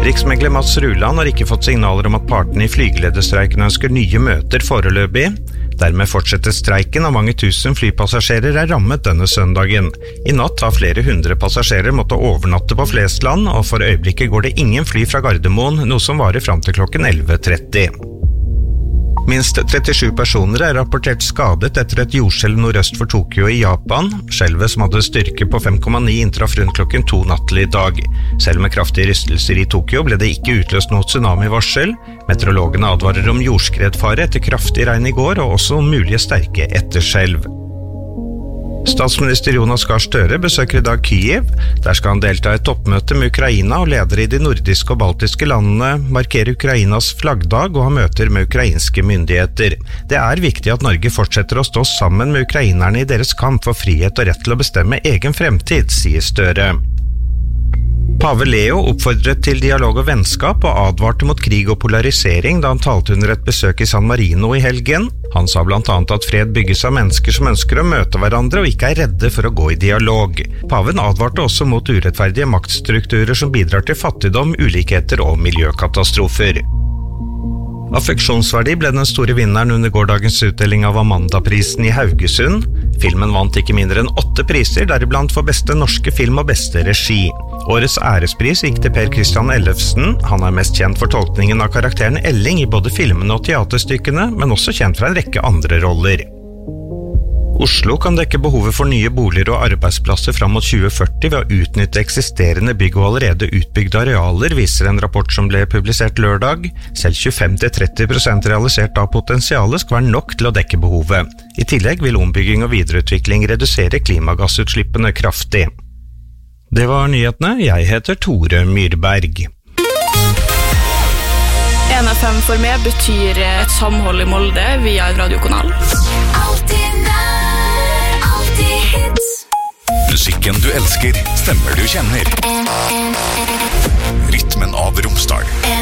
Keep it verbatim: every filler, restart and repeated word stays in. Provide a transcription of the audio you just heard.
Utenriksmegler Mats Ruland har ikke fått signaler om at partene i flygelederstreiken ønsker nye møter foreløpig. Dermed fortsetter streiken, og mange tusen flypassasjerer er rammet denne søndagen. I natt har flere hundre passasjerer måttet overnatte på Flesland, og for øyeblikket går det ingen fly fra Gardermoen, noe som varer fram til klokken elleve tretti. Minst trettisju personer er rapportert skadet etter et jordskjelv nordøst for Tokyo i Japan. Skjelvet som hadde styrke på fem komma ni inntraff rundt klokken to nattlig i dag. Selv med kraftige rystelser i Tokyo ble det ikke utløst noe tsunami-varsel. Meteorologene advarer om jordskredfare etter kraftig regn i går, og også om mulige sterke etterskjelv. Statsminister Jonas Gahr Støre besøker i dag Kyiv. Der skal han delta i et toppmøte med Ukraina, og ledere i de nordiske og baltiske landene markerer Ukrainas flaggdag og har møter med ukrainske myndigheter. Det er viktig at Norge fortsetter å stå sammen med ukrainerne i deres kamp for frihet og rett til å bestemme egen fremtid, sier Støre. Pave Leo oppfordret til dialog og vennskap og advarte mot krig og polarisering da han talte under et besøk i San Marino i helgen. Han sa blant annet at fred bygges av mennesker som ønsker å møte hverandre og ikke er redde for å gå i dialog. Paven advarte også mot urettferdige maktstrukturer som bidrar til fattigdom, ulikheter og miljøkatastrofer. Affeksjonsverdi ble den store vinneren under gårdagens utdeling av Amanda-prisen i Haugesund. Filmen vant ikke mindre enn åtte priser, deriblant for beste norske film og beste regi. Årets ærespris gikk til Per Christian Ellefsen. Han er mest kjent for tolkningen av karakteren Elling i både filmene og teaterstykkene, men også kjent fra en rekke andre roller. Oslo kan dekke behovet for nye boliger og arbeidsplasser fram mot tjue førti ved å utnytte eksisterende bygg og allerede utbygde arealer, viser en rapport som ble publisert lørdag. Selv tjuefem til tretti prosent realisert av potensialet skal være nok til å dekke behovet. I tillegg vil ombygging og videreutvikling redusere klimagassutslippene kraftig. Det var nyhetene. Jeg heter Tore Myrberg. en F M for meg betyr et samhold i Molde via en radiokanal. Alltid nær, alltid hits. Musikken du elsker, stemmer du kjenner. Rytmen av Romsdal.